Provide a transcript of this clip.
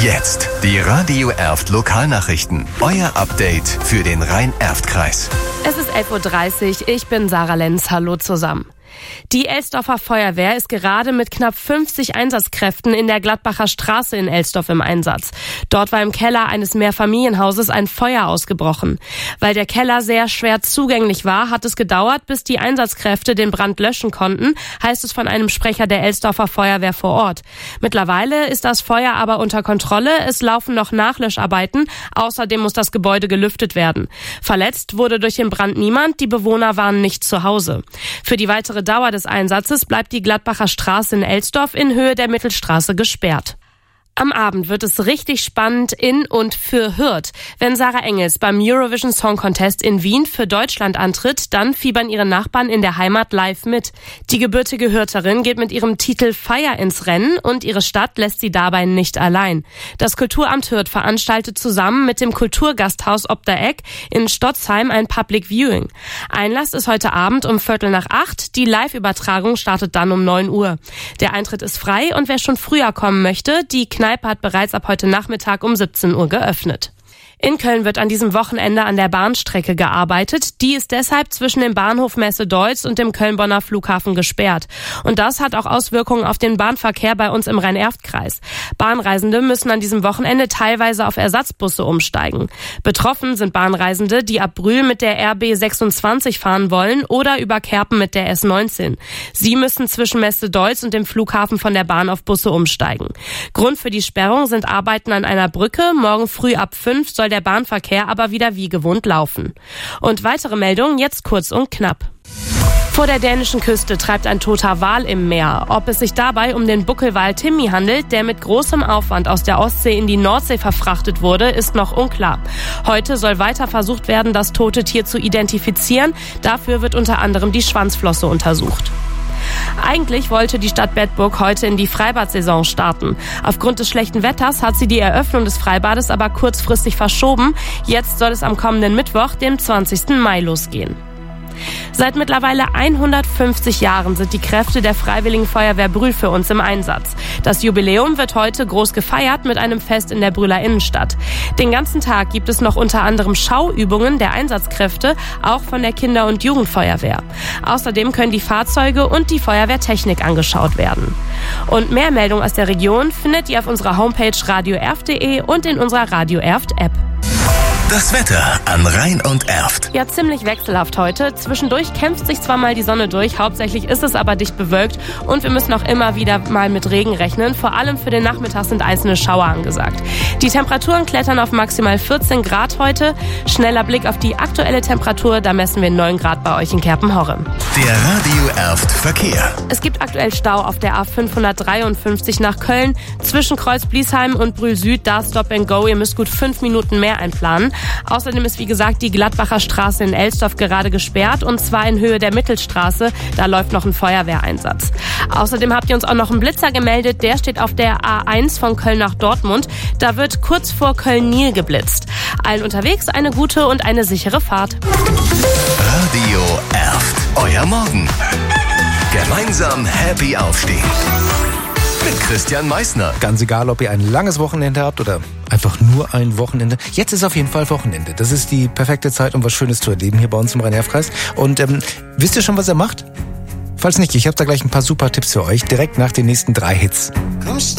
Jetzt die Radio Erft Lokalnachrichten. Euer Update für den Rhein-Erft-Kreis. Es ist 11.30 Uhr, ich bin Sarah Lenz, hallo zusammen. Die Elsdorfer Feuerwehr ist gerade mit knapp 50 Einsatzkräften in der Gladbacher Straße in Elsdorf im Einsatz. Dort war im Keller eines Mehrfamilienhauses ein Feuer ausgebrochen. Weil der Keller sehr schwer zugänglich war, hat es gedauert, bis die Einsatzkräfte den Brand löschen konnten, heißt es von einem Sprecher der Elsdorfer Feuerwehr vor Ort. Mittlerweile ist das Feuer aber unter Kontrolle, es laufen noch Nachlöscharbeiten, außerdem muss das Gebäude gelüftet werden. Verletzt wurde durch den Brand niemand, die Bewohner waren nicht zu Hause. Für die weitere Dauer des Einsatzes bleibt die Gladbacher Straße in Elsdorf in Höhe der Mittelstraße gesperrt. Am Abend wird es richtig spannend in und für Hürth. Wenn Sarah Engels beim Eurovision Song Contest in Wien für Deutschland antritt, dann fiebern ihre Nachbarn in der Heimat live mit. Die gebürtige Hürtherin geht mit ihrem Titel Feier ins Rennen und ihre Stadt lässt sie dabei nicht allein. Das Kulturamt Hürth veranstaltet zusammen mit dem Kulturgasthaus Ob der Eck in Stotzheim ein Public Viewing. Einlass ist heute Abend um 7:45, die Live-Übertragung startet dann um 9 Uhr. Der Eintritt ist frei und wer schon früher kommen möchte, die Kneipe hat bereits ab heute Nachmittag um 17 Uhr geöffnet. In Köln wird an diesem Wochenende an der Bahnstrecke gearbeitet. Die ist deshalb zwischen dem Bahnhof Messe-Deutz und dem Köln-Bonner Flughafen gesperrt. Und das hat auch Auswirkungen auf den Bahnverkehr bei uns im Rhein-Erft-Kreis. Bahnreisende müssen an diesem Wochenende teilweise auf Ersatzbusse umsteigen. Betroffen sind Bahnreisende, die ab Brühl mit der RB 26 fahren wollen oder über Kerpen mit der S19. Sie müssen zwischen Messe-Deutz und dem Flughafen von der Bahn auf Busse umsteigen. Grund für die Sperrung sind Arbeiten an einer Brücke. Morgen früh ab 5 soll der Bahnverkehr aber wieder wie gewohnt laufen. Und weitere Meldungen jetzt kurz und knapp. Vor der dänischen Küste treibt ein toter Wal im Meer. Ob es sich dabei um den Buckelwal Timmy handelt, der mit großem Aufwand aus der Ostsee in die Nordsee verfrachtet wurde, ist noch unklar. Heute soll weiter versucht werden, das tote Tier zu identifizieren. Dafür wird unter anderem die Schwanzflosse untersucht. Eigentlich wollte die Stadt Bedburg heute in die Freibad-Saison starten. Aufgrund des schlechten Wetters hat sie die Eröffnung des Freibades aber kurzfristig verschoben. Jetzt soll es am kommenden Mittwoch, dem 20. Mai, losgehen. Seit mittlerweile 150 Jahren sind die Kräfte der Freiwilligen Feuerwehr Brühl für uns im Einsatz. Das Jubiläum wird heute groß gefeiert mit einem Fest in der Brühler Innenstadt. Den ganzen Tag gibt es noch unter anderem Schauübungen der Einsatzkräfte, auch von der Kinder- und Jugendfeuerwehr. Außerdem können die Fahrzeuge und die Feuerwehrtechnik angeschaut werden. Und mehr Meldungen aus der Region findet ihr auf unserer Homepage radioerft.de und in unserer Radio Erft App. Das Wetter an Rhein und Erft. Ja, ziemlich wechselhaft heute. Zwischendurch kämpft sich zwar mal die Sonne durch, hauptsächlich ist es aber dicht bewölkt und wir müssen auch immer wieder mal mit Regen rechnen. Vor allem für den Nachmittag sind einzelne Schauer angesagt. Die Temperaturen klettern auf maximal 14 Grad heute. Schneller Blick auf die aktuelle Temperatur, da messen wir 9 Grad bei euch in Kerpen-Horre. Der Radio Erft Verkehr. Es gibt aktuell Stau auf der A553 nach Köln. Zwischen Kreuz-Bliesheim und Brühl Süd, da Stop and Go. Ihr müsst gut 5 Minuten mehr einplanen. Außerdem ist, wie gesagt, die Gladbacher Straße in Elsdorf gerade gesperrt und zwar in Höhe der Mittelstraße. Da läuft noch ein Feuerwehreinsatz. Außerdem habt ihr uns auch noch einen Blitzer gemeldet. Der steht auf der A1 von Köln nach Dortmund. Da wird kurz vor Köln-Nil geblitzt. Allen unterwegs eine gute und eine sichere Fahrt. Radio Erft. Euer Morgen. Gemeinsam happy aufstehen. Mit Christian Meissner. Ganz egal, ob ihr ein langes Wochenende habt oder einfach nur ein Wochenende. Jetzt ist auf jeden Fall Wochenende. Das ist die perfekte Zeit, um was Schönes zu erleben hier bei uns im Rhein-Erft-Kreis. Und wisst ihr schon, was er macht? Falls nicht, ich habe da gleich ein paar super Tipps für euch, direkt nach den nächsten 3 Hits. Komm,